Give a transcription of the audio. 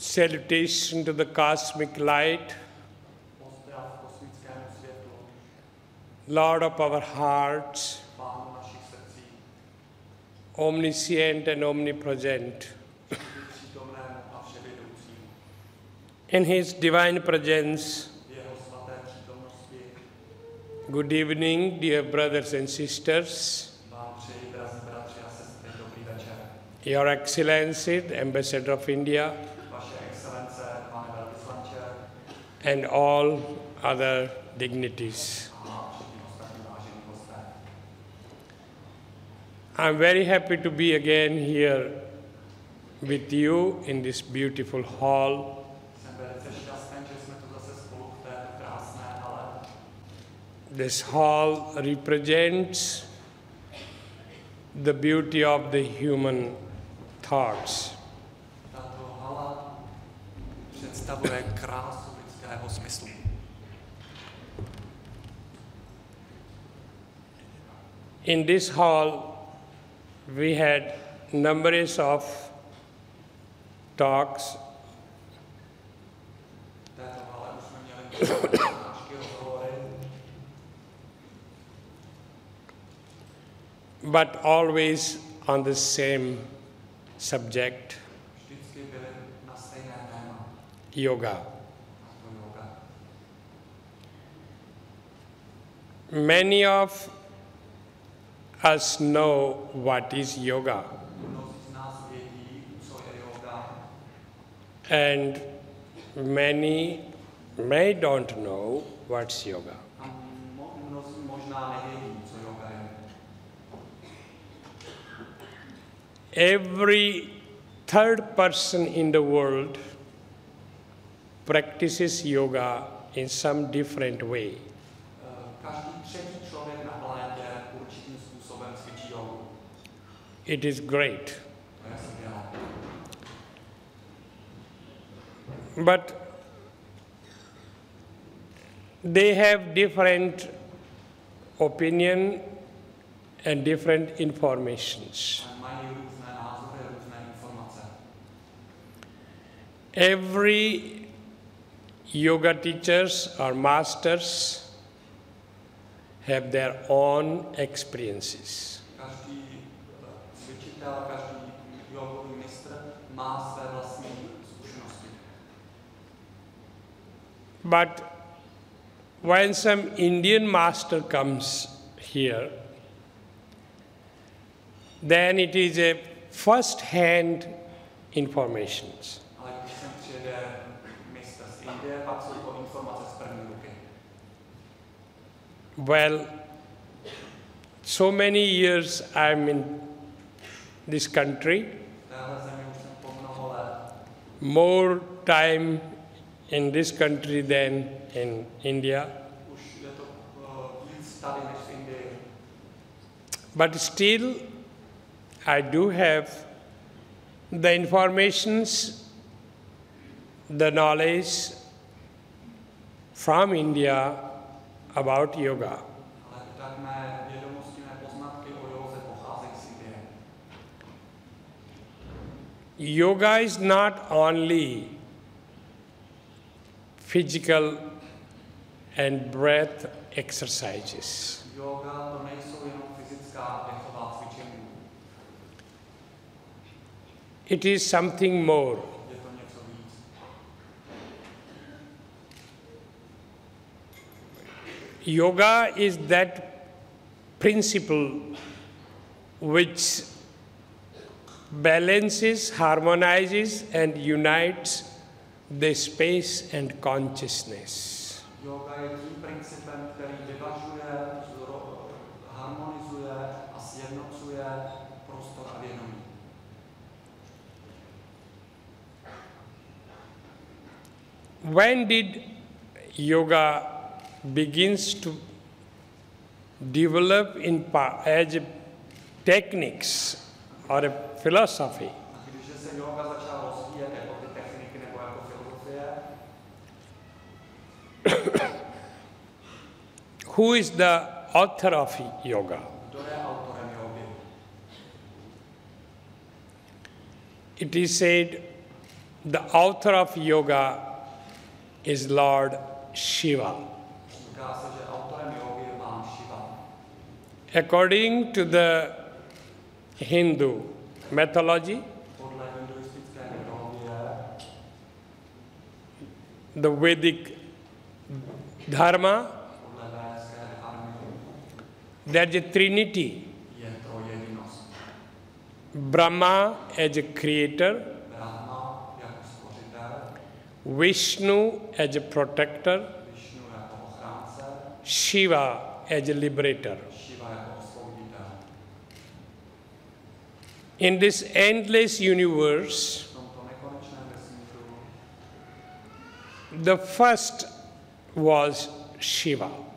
Salutation to the cosmic light, Lord of our hearts, omniscient and omnipresent. In His divine presence, good evening, dear brothers and sisters. Your Excellency, the Ambassador of India, and all other dignities. I'm very happy to be again here with you in this beautiful hall. This hall represents the beauty of the human thoughts. In this hall, we had numbers of talks. But always on the same subject, yoga. Many of us know what is yoga, and many may don't know what's yoga. Every third person in the world practices yoga in some different way. It is great. But they have different opinion and different informations. Every yoga teachers or masters have their own experiences. But when some Indian master comes here, then it is a first-hand information. Well, so many years I'm in this country, more time in this country than in India. But still, I do have the informations, the knowledge from India about yoga. Yoga is not only physical and breath exercises. It is something more. Yoga is that principle which balances, harmonizes, and unites the space and consciousness. Yoga je tím principem, který vyvažuje, harmonizuje a sjednocuje prostor a vědomí. When did yoga begins to develop as a techniques or a philosophy? Who is the author of yoga? It is said The author of yoga is Lord Shiva. Říká se, že autorem jógy je Pán Šiva. According to the Hindu mythology, Podle hinduistické mytologie, the Vedic dharma, podle védické dharmy, there's a trinity. je trojedinost. Brahma as a creator, Brahma jako stvořitel, Vishnu as a protector, Višnu jako ochránce, Shiva as a liberator. Šiva jako osvoboditel. In this endless universe, V tomto nekonečném vesmíru the first was Shiva.